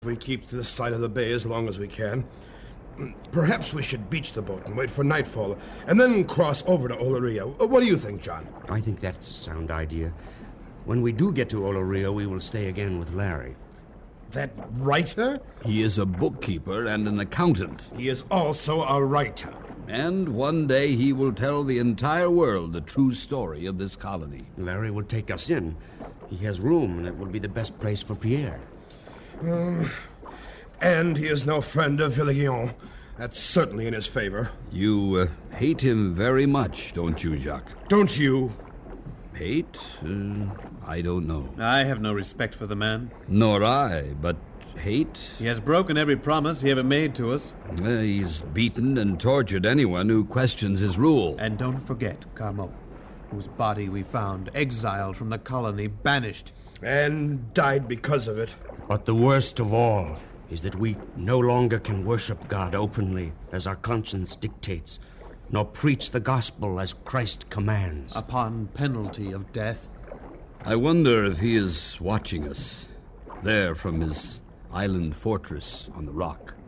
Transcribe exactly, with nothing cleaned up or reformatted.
We keep to this side of the bay as long as we can. Perhaps we should beach the boat and wait for nightfall, and then cross over to Oloria. What do you think, John? I think that's a sound idea. When we do get to Oloria, we will stay again with Larry. That writer? He is a bookkeeper and an accountant. He is also a writer. And one day he will tell the entire world the true story of this colony. Larry will take us in. He has room, and it will be the best place for Pierre. Um, and he is no friend of Villeguion. That's certainly in his favor. You uh, hate him very much, don't you, Jacques? Don't you? Hate? Uh, I don't know. I have no respect for the man. Nor I, but hate? He has broken every promise he ever made to us. Uh, he's beaten and tortured anyone who questions his rule. And don't forget Carmot, whose body we found, exiled from the colony, banished. And died because of it. But the worst of all is that we no longer can worship God openly as our conscience dictates, nor preach the gospel as Christ commands. Upon penalty of death. I wonder if he is watching us, there from his island fortress on the rock.